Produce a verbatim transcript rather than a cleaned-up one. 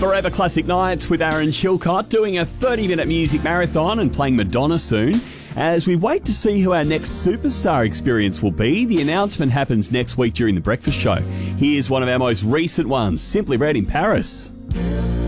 Forever Classic Nights with Aaron Chilcott doing a thirty-minute music marathon and playing Madonna soon. As we wait to see who our next superstar experience will be, the announcement happens next week during The Breakfast Show. Here's one of our most recent ones, Simply Red in Paris.